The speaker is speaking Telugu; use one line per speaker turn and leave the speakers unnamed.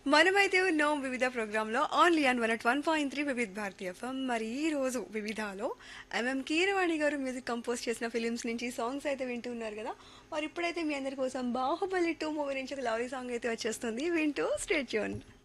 మనమైతే ఉన్నాం వివిధ ప్రోగ్రాంలో ఓన్లీ ఆన్ 101.3 వివిధ భారతీయ ఎఫ్ఎం. మరి ఈ రోజు వివిధలో కీరవాణి గారు మ్యూజిక్ కంపోజ్ చేసిన ఫిలిమ్స్ నుంచి సాంగ్స్ అయితే వింటూ ఉన్నారు కదా. మరి ఇప్పుడైతే మీ అందరి కోసం బాహుబలి 2 మూవీ నుంచి ఒక లవ్లీ సాంగ్ అయితే వచ్చేస్తుంది. వింటూ స్టే ట్యూన్.